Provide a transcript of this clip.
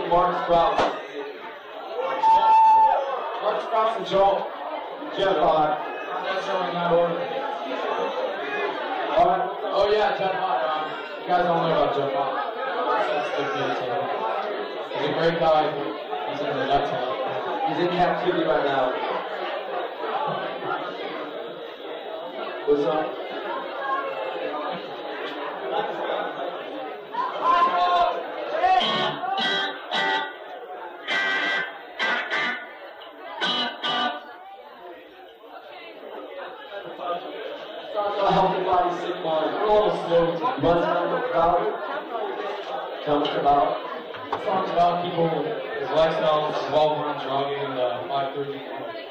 Mark Sprouse. Mark Sprouse and Joel. Jeff Hart. That's showing that order. Alright. Oh yeah, Jeff Hart. You guys don't know about Jeff Hart. He's a great guy. He's in the nuts. He's in captivity right now. What's up? A healthy body, sick mind. We're almost there. Buzz tell us about. The song's about people, his lifestyle, his involvement in drugging, 530.